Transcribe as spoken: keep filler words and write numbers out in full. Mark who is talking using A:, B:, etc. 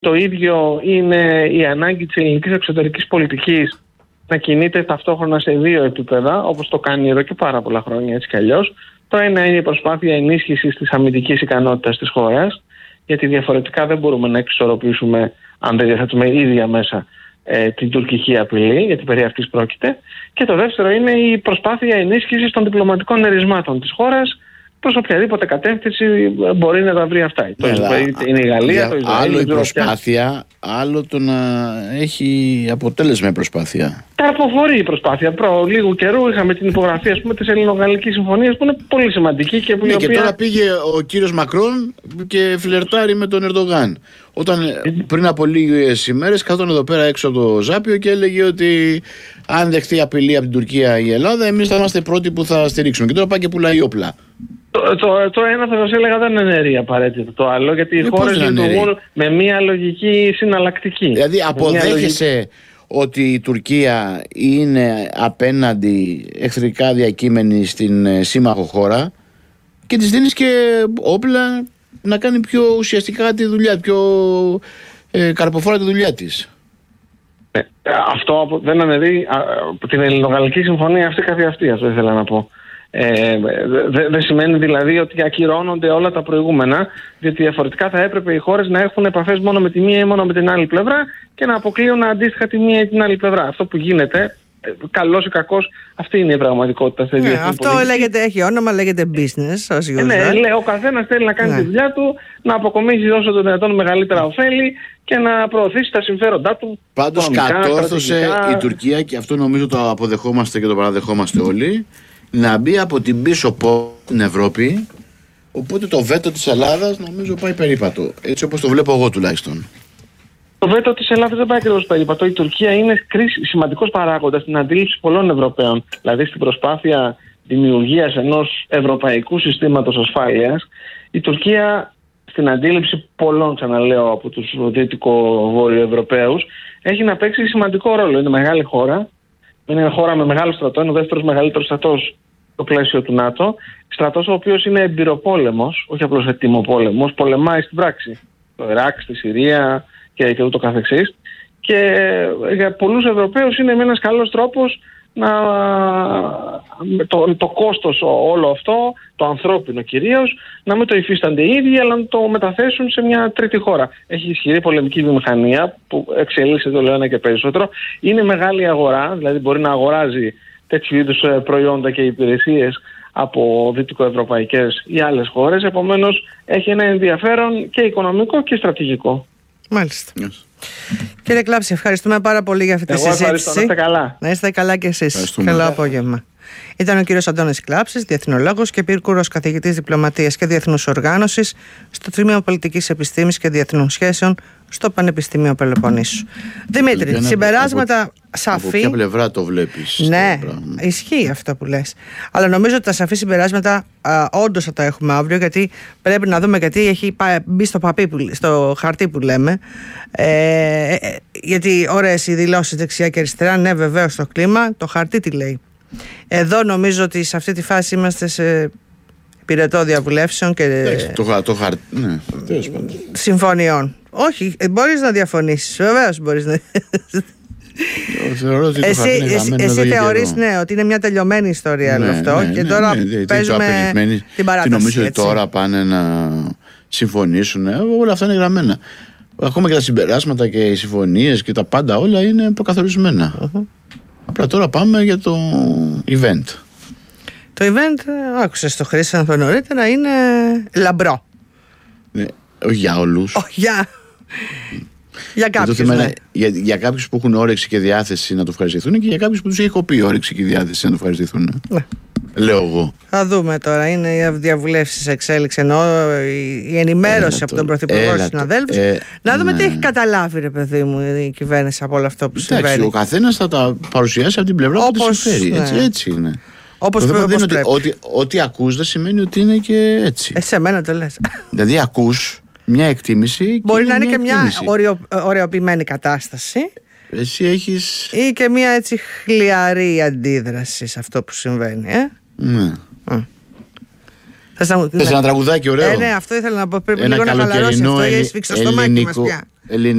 A: Το ίδιο είναι η ανάγκη της ελληνικής εξωτερικής πολιτικής να κινείται ταυτόχρονα σε δύο επίπεδα, όπως το κάνει εδώ και πάρα πολλά χρόνια έτσι κι αλλιώς. Το ένα είναι η προσπάθεια ενίσχυσης της αμυντικής ικανότητας της χώρας, γιατί διαφορετικά δεν μπορούμε να εξισορροπήσουμε, αν δεν διαθέτουμε ίδια μέσα, ε, την τουρκική απειλή, γιατί περί αυτής πρόκειται. Και το δεύτερο είναι η προσπάθεια ενίσχυσης των διπλωματικών ερισμάτων της χώρας προς οποιαδήποτε κατεύθυνση μπορεί να τα βρει αυτά. Ναι, το Ισραήλ, είναι η Γαλλία, το Ισραήλ.
B: Άλλο η προσπάθεια, άλλο το να έχει αποτέλεσμα η προσπάθεια.
A: Καρποφορεί η προσπάθεια. Προ λίγου καιρού είχαμε την υπογραφή, ας πούμε, της Ελληνογαλλικής Συμφωνίας, που είναι πολύ σημαντική. Και, που
B: ναι,
A: οποία...
B: και τώρα πήγε ο κύριος Μακρόν και φλερτάρει με τον Ερντογάν. Όταν πριν από λίγες ημέρες καθόταν εδώ πέρα έξω από το Ζάπιο και έλεγε ότι αν δεχτεί απειλή από την Τουρκία η Ελλάδα, εμείς θα είμαστε πρώτοι που θα στηρίξουμε. Και τώρα πάει και πουλάει όπλα.
A: Το, το, το ένα θα σας έλεγα δεν είναι ενεργή απαραίτητα το άλλο, γιατί οι χώρες λειτουργούν με μια λογική συναλλακτική.
B: Δηλαδή αποδέχεσαι
A: λογική...
B: ότι η Τουρκία είναι απέναντι εχθρικά διακείμενη στην σύμμαχο χώρα και της δίνεις και όπλα να κάνει πιο ουσιαστικά τη δουλειά, πιο ε, καρποφόρα τη δουλειά της.
A: Ε, αυτό δεν αναιρεί την Ελληνογαλλική Συμφωνία αυτή καθ' αυτή, αυτό ήθελα να πω. Ε, δεν δε σημαίνει δηλαδή ότι ακυρώνονται όλα τα προηγούμενα, διότι διαφορετικά θα έπρεπε οι χώρες να έχουν επαφές μόνο με τη μία ή μόνο με την άλλη πλευρά και να αποκλείουν αντίστοιχα τη μία ή την άλλη πλευρά. Αυτό που γίνεται, καλός ή κακός, αυτή είναι η πραγματικότητα.
C: Ναι, αυτό πολιτική. Λέγεται, έχει όνομα, λέγεται business.
A: Ε, ναι, λέει, ο καθένας θέλει να κάνει ναι. τη δουλειά του, να αποκομίσει όσο το δυνατόν μεγαλύτερα ωφέλη και να προωθήσει τα συμφέροντά του.
B: Πάντως κατόρθωσε η Τουρκία, και αυτό νομίζω το αποδεχόμαστε και το παραδεχόμαστε όλοι, να μπει από την πίσω πόρτα στην Ευρώπη, οπότε το βέτο της Ελλάδας νομίζω πάει περίπατο, έτσι όπως το βλέπω εγώ τουλάχιστον.
A: Το βέτο της Ελλάδας δεν πάει ακριβώς περίπατο. Η Τουρκία είναι σημαντικός παράγοντας στην αντίληψη πολλών Ευρωπαίων, δηλαδή στην προσπάθεια δημιουργίας ενός ευρωπαϊκού συστήματος ασφάλειας. Η Τουρκία, στην αντίληψη πολλών, ξαναλέω, από τους δυτικο-βόρειο Ευρωπαίους, έχει να παίξει σημαντικό ρόλο. Είναι μεγάλη χώρα. Είναι μια χώρα με μεγάλο στρατό, είναι ο δεύτερος μεγαλύτερος στρατός στο πλαίσιο του ΝΑΤΟ. Στρατός ο οποίος είναι εμπειροπόλεμος, όχι απλώς ετοιμοπόλεμος, πολεμάει στην πράξη. Στο Ιράκ, στη Συρία και, και ούτω καθεξής. Και για πολλούς Ευρωπαίους είναι ένας καλός τρόπος να το, το κόστος όλο αυτό, το ανθρώπινο κυρίως, να μην το υφίστανται οι ίδιοι, αλλά να το μεταθέσουν σε μια τρίτη χώρα. Έχει ισχυρή πολεμική βιομηχανία που εξελίσσεται όλο ένα και περισσότερο. Είναι μεγάλη αγορά, δηλαδή μπορεί να αγοράζει τέτοιου είδους προϊόντα και υπηρεσίες από δυτικοευρωπαϊκές ή άλλες χώρες. Επομένως έχει ένα ενδιαφέρον και οικονομικό και στρατηγικό.
C: Μάλιστα. Yes. Κύριε Κλάψη, ευχαριστούμε πάρα πολύ για αυτή τη συζήτηση.
A: Ευχαριστώ, να είστε καλά.
C: Να είστε καλά και εσείς. Καλό απόγευμα. Ήταν ο κύριος Αντώνης Κλάψης, διεθνολόγος και επίκουρος καθηγητής διπλωματίας και διεθνούς οργάνωσης στο Τμήμα Πολιτικής Επιστήμης και Διεθνών Σχέσεων στο Πανεπιστήμιο Πελοποννήσου. Δημήτρη,
B: από,
C: συμπεράσματα
B: από,
C: σαφή.
B: Από ποια πλευρά το βλέπεις?
C: Ναι, ισχύει αυτό που λες. Αλλά νομίζω ότι τα σαφή συμπεράσματα όντως θα τα έχουμε αύριο, γιατί πρέπει να δούμε, γιατί έχει μπει στο, παπί που, στο χαρτί που λέμε. Ε, ε, γιατί ωραίες οι δηλώσεις δεξιά και αριστερά, ναι, βεβαίως το κλίμα, το χαρτί τι λέει. Εδώ νομίζω ότι σε αυτή τη φάση είμαστε σε πυρετό διαβουλεύσεων και
B: το, το χαρτί, ναι,
C: συμφωνιών. Όχι, μπορείς να διαφωνήσεις, βεβαίως μπορείς να...
B: Ότι
C: εσύ εσύ, εσύ θεωρείς, ναι, ότι είναι μια τελειωμένη ιστορία, ναι, αυτό, ναι, και ναι, τώρα ναι, ναι, παίζουμε την παράταση.
B: Και νομίζω ότι
C: έτσι.
B: Τώρα πάνε να συμφωνήσουν, όλα αυτά είναι γραμμένα. Ακόμα και τα συμπεράσματα και οι συμφωνίες και τα πάντα όλα είναι προκαθορισμένα. Uh-huh. Απλά τώρα πάμε για το event.
C: Το event, άκουσες το Χρήστο νωρίτερα, είναι λαμπρό.
B: Ναι, όχι για όλους.
C: Όχι για... για κάποιους, ναι.
B: για, για κάποιους που έχουν όρεξη και διάθεση να το ευχαριστηθούν και για κάποιους που τους έχει κοπεί όρεξη και διάθεση να το ευχαριστηθούν. Ναι. Λέω εγώ.
C: Θα δούμε τώρα. Είναι οι διαβουλεύσεις εξέλιξη, ενώ η ενημέρωση έλα από τον Πρωθυπουργό στους συναδέλφους. Ε, να δούμε, ναι, τι έχει καταλάβει, ρε παιδί μου, η κυβέρνηση από όλο αυτό που συμβαίνει. Εντάξει,
B: ο καθένας θα τα παρουσιάσει από την πλευρά που του συμφέρει. Ναι. Έτσι, έτσι είναι. Όπως το θέμα είναι ότι ό,τι ακούς δεν σημαίνει ότι είναι και έτσι.
C: Ε, σε μένα το λες.
B: Δηλαδή ακούς μια εκτίμηση.
C: Μπορεί
B: και
C: να είναι
B: μια
C: και μια ωραιο, ωραιοποιημένη κατάσταση.
B: Εσύ έχεις...
C: ή και μια έτσι χλιαρή αντίδραση σε αυτό που συμβαίνει, ε?
B: Ναι.
C: Mm. Θες να,
B: Θες ένα τραγουδάκι ωραίο?
C: Ε, ναι, αυτό ήθελα να πω. Πρέπει λίγο να χαλαρώσει αυτό, ή σφίξω στο μάκι μας πια.
B: Ελληνική.